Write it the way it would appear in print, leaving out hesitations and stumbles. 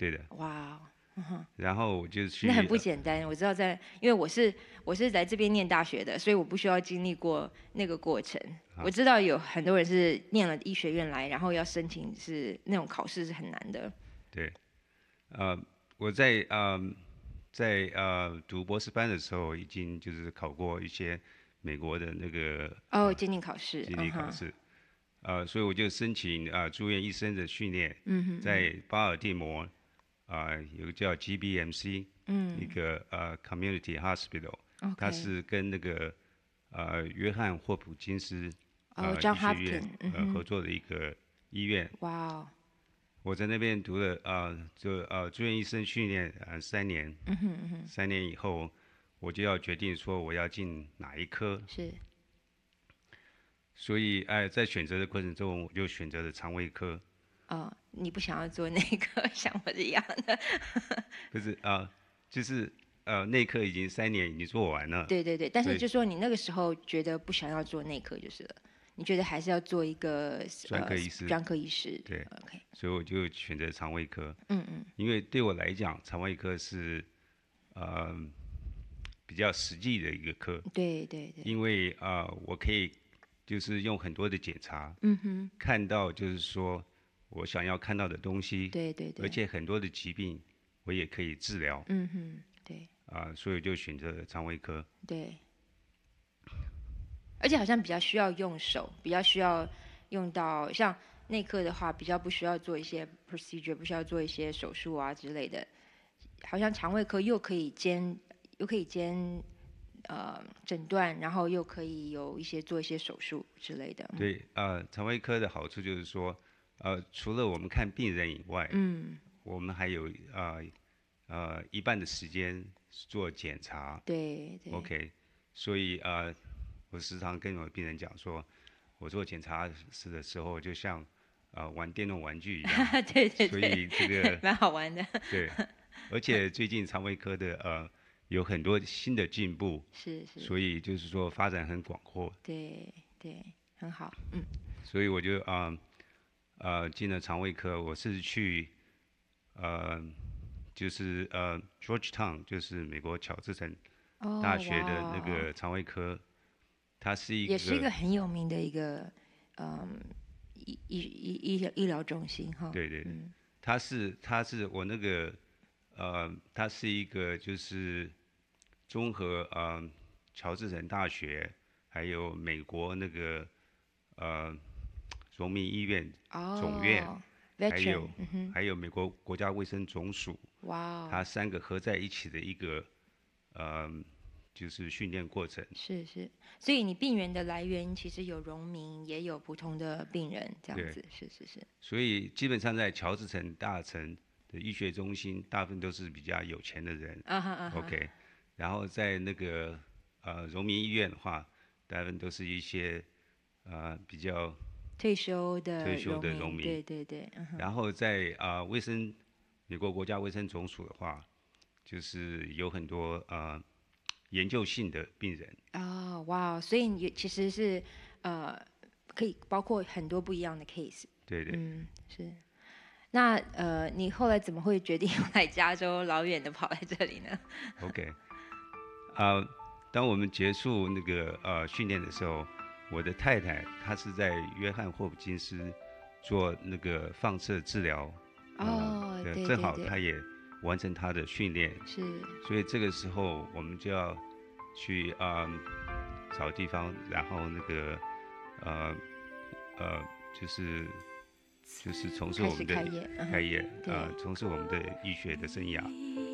对的。 哇， 然后我就去， 那很不简单。我知道因为我是来这边念大学的，所以我不需要经历过那个过程。我知道有很多人是念了医学院来，然后要申请是那种考试是很难的。 对，呃，我在读博士班的时候，已经就是考过一些美国的那个哦，鉴定考试， 经理考试，所以我就申请住院医生的训练，在巴尔的摩有个叫 GBMC，一个Community Hospital，它 OK， 是跟那个约翰霍普金斯哦医 ，John 学院 Hopkins， 合作的一个医院。 哇哦， 我在那边读了住院医生训练3年，3年以后我就要决定说我要进哪一科， 是， 所以在选择的过程中我就选择了肠胃科。 哦，你不想要做那个像我这样的？ 不是就是内科已经3年已经做完了， 对对对，但所以是就说你那个时候觉得不想要做内科就是了，你觉得还是要做一个专科医师， 专科医师。 对 ，OK， 所以我就选择肠胃科。因为对我来讲，肠胃科是呃比较实际的一个科， 对对对， 因为我可以就是用很多的检查，看到就是说我想要看到的东西， 对对对， 而且很多的疾病我也可以治疗， 对所以就选择了肠胃科。 对，而且好像比较需要用手，比较需要用到像内科的话，比较不需要做一些 procedure，不需要做一些手术啊之类的。好像肠胃科又可以兼诊断，然后又可以有做一些手术之类的。 对，肠胃科的好处就是说，除了我们看病人以外，我们还有一半的时间做检查。 对对 OK，所以我时常跟我的病人讲说，我做检查室的时候就像玩电动玩具一样， 对对所以这对， 个蛮好玩的。 对，而且最近肠胃科的有很多新的进步， 是是， 所以就是说发展很广阔， 对对，很好。 所以我就进了肠胃科。我是去就是Georgetown，就是美国乔治城大哦， 学的那哇， 个肠胃科，它是一也是一个个很有名的一个医疗中心哈。 对对对，它是我那个它是一个就是综合乔治城大学还有美国那个呃荣民医院总院， 哦还有 ，veteran， 还有美国国家卫生总署， 哇哦， 它3个合在一起的一个呃就是训练过程。 是是，所以你病源的来源其实有荣民，也有普通的病人，这样对， 子，是是是， 所以基本上在乔治城大城的医学中心，大部分都是比较有钱的人。 啊哈啊哈， OK，然后在那个荣民医院的话，大部分都是一些比较退休的退休荣民， 的农民。 对对对， 然后在美国国家卫生总署的话，就是有很多研究性的病人。 哦，哇，所以你其实是呃，可以包括很多不一样的 case， 对对。 是。那你后来怎么会决定来加州老远的跑来这里呢？ OK，当我们结束那个训练的时候，我的太太她是在约翰霍普金斯做那个放射治疗， 哦，对对正好对， 她也完成她的训练， 是所以这个时候我们就要去找地方，然后那个呃就是从事开我们的始开业， 开业对， 从事我们的医学的生涯。